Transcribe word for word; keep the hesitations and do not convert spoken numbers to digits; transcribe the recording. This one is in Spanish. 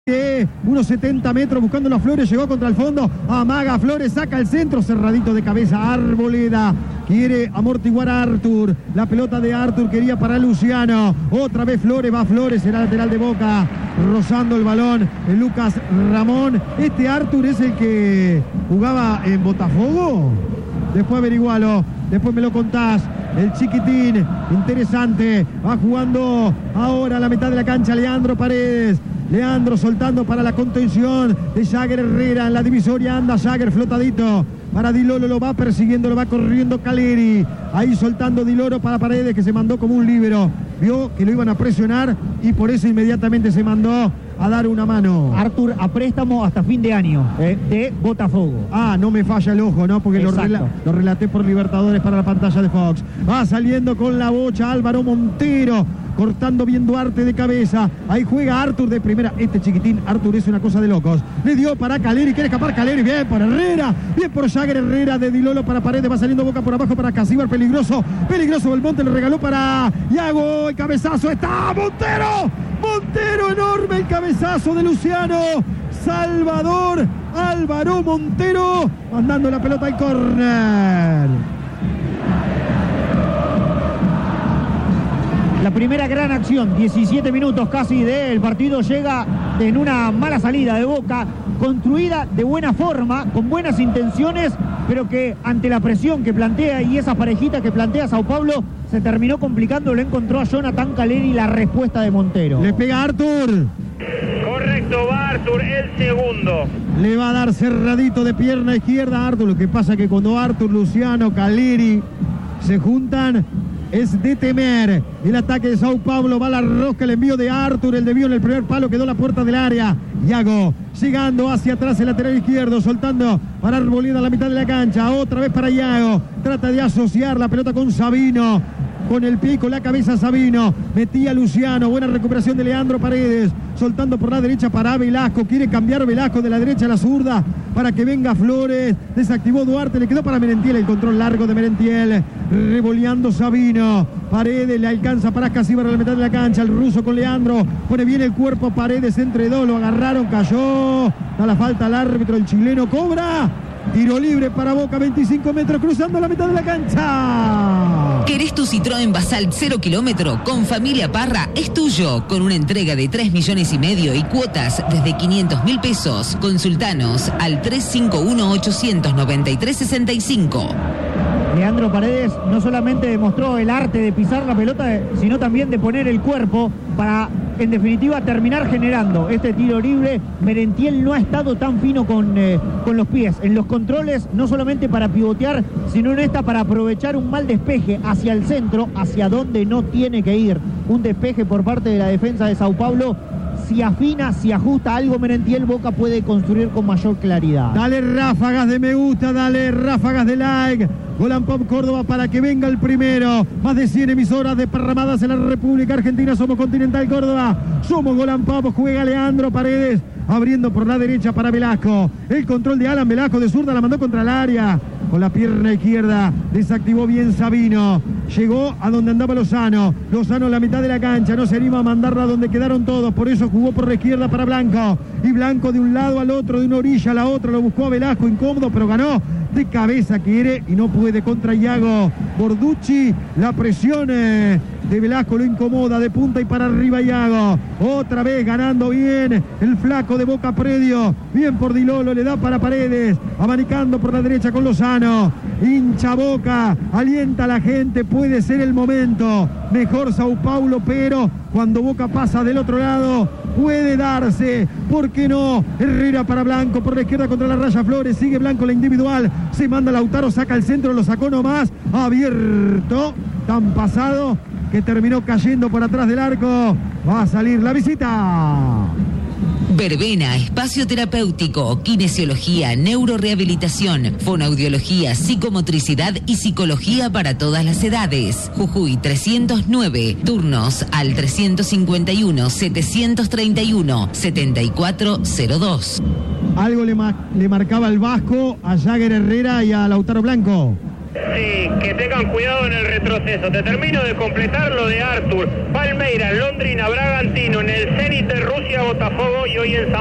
unos setenta metros buscando las Flores, llegó contra el fondo, amaga Flores, saca el centro, cerradito de cabeza Arboleda, quiere amortiguar a Artur, la pelota de Artur quería para Luciano, otra vez Flores, va Flores, será lateral de Boca, rozando el balón, el Lucas Ramón. Este Artur es el que jugaba en Botafogo, después averigualo, después me lo contás. El chiquitín, interesante, va jugando ahora a la mitad de la cancha Leandro Paredes. Leandro soltando para la contención de Jagger Herrera en la divisoria, anda Jagger flotadito para Di Loro, lo va persiguiendo, lo va corriendo Caleri, ahí soltando Di Loro para Paredes, que se mandó como un líbero, vio que lo iban a presionar y por eso inmediatamente se mandó a dar una mano. Artur a préstamo hasta fin de año eh, de Botafogo. Ah, no me falla el ojo, ¿no? Porque lo, rela lo relaté por Libertadores para la pantalla de Fox. Va saliendo con la bocha Álvaro Montero, cortando bien Duarte de cabeza. Ahí juega Artur de primera. Este chiquitín, Artur, es una cosa de locos. Le dio para Caleri, quiere escapar Caleri. Bien por Herrera, bien por Jagger Herrera de Di Loro para Paredes. Va saliendo Boca por abajo para Casíbar. Peligroso, peligroso. Belmonte le regaló para Iago. El cabezazo está Montero. Montero, enorme el cabezazo de Luciano. Salvador Álvaro Montero, mandando la pelota al córner. La primera gran acción, diecisiete minutos casi del partido, llega en una mala salida de Boca, construida de buena forma, con buenas intenciones, pero que ante la presión que plantea y esa parejita que plantea Sao Paulo, se terminó complicando. Lo encontró a Jonathan Caleri la respuesta de Montero. Le pega Artur. Correcto, va Artur, el segundo. Le va a dar cerradito de pierna izquierda a Artur. Lo que pasa que cuando Artur, Luciano, Caleri se juntan, es de temer. El ataque de Sao Paulo, va a la rosca, el envío de Artur, el desvío en el primer palo, quedó la puerta del área. Iago llegando hacia atrás, el lateral izquierdo, soltando para Arboleda a la mitad de la cancha, otra vez para Iago, trata de asociar la pelota con Sabino, con el pie y con la cabeza Sabino, metía Luciano, buena recuperación de Leandro Paredes, soltando por la derecha para Velasco, quiere cambiar Velasco de la derecha a la zurda para que venga Flores, desactivó Duarte, le quedó para Merentiel, el control largo de Merentiel, revoleando Sabino, Paredes le alcanza para Casíbar a la mitad de la cancha, el ruso con Leandro, pone bien el cuerpo, Paredes entre dos, lo agarraron, cayó, da la falta al árbitro, el chileno cobra, tiro libre para Boca, veinticinco metros, cruzando la mitad de la cancha. ¿Querés tu Citroën Basalt cero kilómetro? Con Familia Parra es tuyo, con una entrega de tres millones y medio y cuotas desde quinientos mil pesos. Consultanos al tres cinco uno, ocho nueve tres, seis cinco. Leandro Paredes no solamente demostró el arte de pisar la pelota, sino también de poner el cuerpo para, en definitiva, terminar generando este tiro libre. Merentiel no ha estado tan fino con, eh, con los pies en los controles, no solamente para pivotear, sino en esta para aprovechar un mal despeje hacia el centro, hacia donde no tiene que ir. Un despeje por parte de la defensa de Sao Paulo. Si afina, si ajusta algo Merentiel, Boca puede construir con mayor claridad. Dale ráfagas de me gusta, dale ráfagas de like. Golan Pop Córdoba para que venga el primero. Más de cien emisoras desparramadas en la República Argentina. Somos Continental Córdoba. Somos Golan Pop. Juega Leandro Paredes. Abriendo por la derecha para Velasco. El control de Alan Velasco de zurda la mandó contra el área. Con la pierna izquierda desactivó bien Sabino. Llegó a donde andaba Lozano. Lozano en la mitad de la cancha. No se anima a mandarla a donde quedaron todos. Por eso jugó por la izquierda para Blanco. Y Blanco de un lado al otro, de una orilla a la otra. Lo buscó a Velasco, incómodo, pero ganó. De cabeza quiere y no puede contra Iago Borducci. La presión eh, de Velasco lo incomoda, de punta y para arriba Iago. Otra vez ganando bien el flaco de Boca Predio. Bien por Di Loro, le da para Paredes. Abanicando por la derecha con Lozano. Hincha Boca, alienta a la gente, puede ser el momento. Mejor Sao Paulo, pero cuando Boca pasa del otro lado, puede darse. ¿Por qué no? Herrera para Blanco, por la izquierda contra la raya Flores. Sigue Blanco la individual. Se manda Lautaro, saca el centro, lo sacó nomás. Abierto, tan pasado que terminó cayendo por atrás del arco. Va a salir la visita. Verbena, espacio terapéutico, kinesiología, neurorehabilitación, fonoaudiología, psicomotricidad y psicología para todas las edades. Jujuy trescientos nueve, turnos al trescientos cincuenta y uno, setecientos treinta y uno, setenta y cuatro cero dos. Algo le, ma le marcaba el Vasco a Jagger Herrera y a Lautaro Blanco. Sí, que tengan cuidado en el retroceso. Te termino de completar lo de Arthur. Palmeiras, Londrina, Bragantino, en el Zenit de Rusia, Botafogo y hoy en San